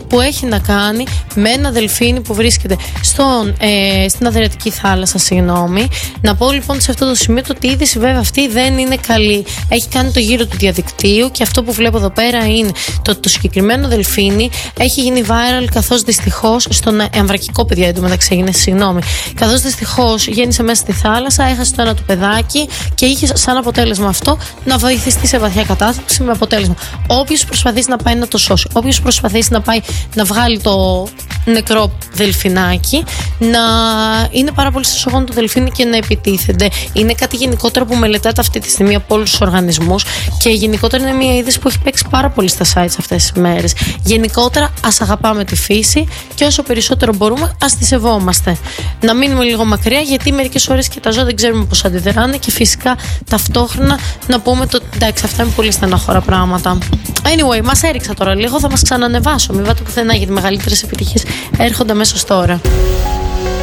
που έχει να κάνει με ένα δελφίνι που βρίσκεται στην Αδριατική θάλασσα. Να πω λοιπόν σε αυτό το σημείο ότι η είδηση βέβαια αυτή δεν είναι καλή. Έχει κάνει το γύρο του διαδικτύου και αυτό που βλέπω εδώ πέρα είναι το συγκεκριμένο δελφίνι έχει γίνει viral, καθώς δυστυχώς στον αμβρακικό, παιδιά, εντωμεταξύ έγινε, καθώς δυστυχώς γέννησε μέσα στη θάλασσα, έχασε το ένα του παιδάκι και είχε σαν αποτέλεσμα αυτό να βοηθηθεί σε βαθιά κατάσταση, με αποτέλεσμα όποιος προσπαθήσει να πάει να το σώσει, όποιος προσπαθήσει να πάει να βγάλει το νεκρό δελφινάκι, να είναι πάρα πολύ στασογόνο το δελφίνι και να επιτίθενται. Είναι κάτι γενικότερο που μελετάται αυτή τη στιγμή από όλους τους οργανισμούς και γενικότερα είναι μια είδηση που έχει παίξει πάρα πολύ στα sites αυτές τις μέρες. Γενικότερα, ας αγαπάμε τη φύση και όσο περισσότερο μπορούμε, ας τη σεβόμαστε. Να μείνουμε λίγο μακριά, γιατί μερικές φορές και τα ζώα δεν ξέρουμε πώς αντιδράνε και φυσικά ταυτόχρονα να πούμε το εντάξει, αυτά είναι πολύ στεναχώρα πράγματα. Anyway, μας έριξα τώρα λίγο, θα μας ξανανεβάσω. Μην πάτε πουθενά γιατί μεγαλύτερες επιτυχίες έρχονται αμέσως τώρα.